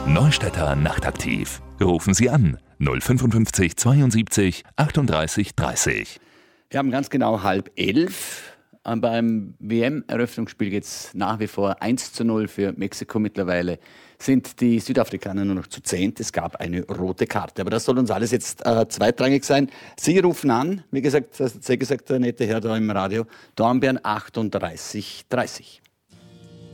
Neustädter Nachtaktiv. Rufen Sie an 055 72 38 30. Wir haben ganz genau 10:30. Beim WM-Eröffnungsspiel geht es nach wie vor 1:0 für Mexiko. Mittlerweile sind die Südafrikaner nur noch zu 10. Es gab eine rote Karte. Aber das soll uns alles jetzt zweitrangig sein. Sie rufen an, wie gesagt, das hat sehr gesagt, der nette Herr da im Radio, Dornbirn 38 30.